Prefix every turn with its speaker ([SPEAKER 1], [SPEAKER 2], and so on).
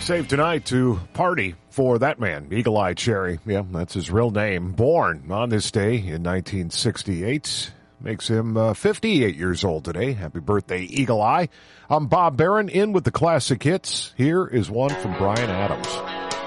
[SPEAKER 1] Safe tonight to party for that man, Eagle Eye Cherry. Yeah, that's his real name. Born on this day in 1968. Makes him 58 years old today. Happy birthday, Eagle Eye. I'm Bob Barron, in with the classic hits. Here is one from Bryan Adams.